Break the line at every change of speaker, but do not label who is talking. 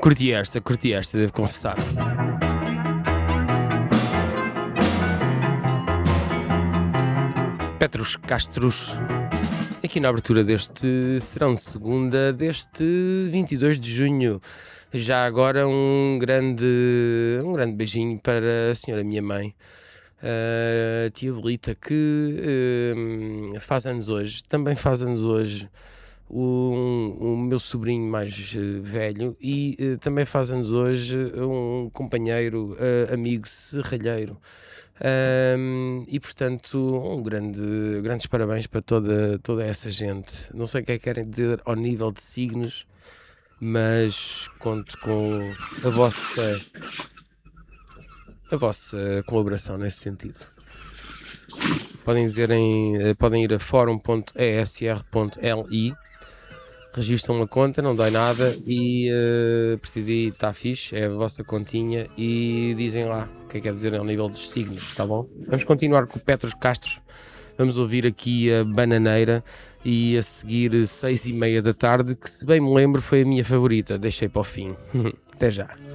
Curti esta, devo confessar. Petros Castros, aqui na abertura deste serão de segunda, deste 22 de junho. Já agora um grande beijinho para a senhora minha mãe, a tia Belita, que faz anos hoje. Também faz anos hoje o meu sobrinho mais velho e também faz anos hoje um companheiro, amigo serralheiro. E portanto, grandes parabéns para toda essa gente. Não sei o que é que querem dizer ao nível de signos, mas conto com a vossa colaboração nesse sentido. Podem ir a forum.esr.li, registram uma conta, não dói nada e a partir daí está fixe, é a vossa continha e dizem lá o que é que quer dizer ao nível dos signos, tá bom? Vamos continuar com o Petros Castros, vamos ouvir aqui a Bananeira e a seguir 6:30 da tarde, que se bem me lembro foi a minha favorita, deixei para o fim. Até já.